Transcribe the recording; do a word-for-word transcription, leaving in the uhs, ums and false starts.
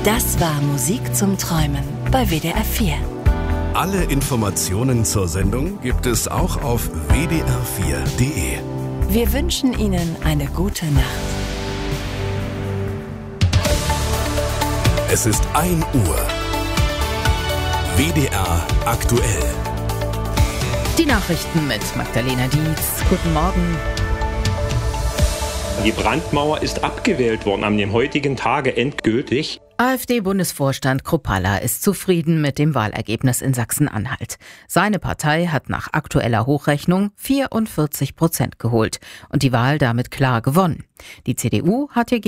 Das war Musik zum Träumen bei W D R vier. Alle Informationen zur Sendung gibt es auch auf w d r vier punkt d e. Wir wünschen Ihnen eine gute Nacht. Es ist ein Uhr. W D R aktuell. Die Nachrichten mit Magdalena Dietz. Guten Morgen. Die Brandmauer ist abgewählt worden an dem heutigen Tage endgültig. AfD-Bundesvorstand Kruppalla ist zufrieden mit dem Wahlergebnis in Sachsen-Anhalt. Seine Partei hat nach aktueller Hochrechnung vierundvierzig Prozent geholt und die Wahl damit klar gewonnen. Die C D U hat ihr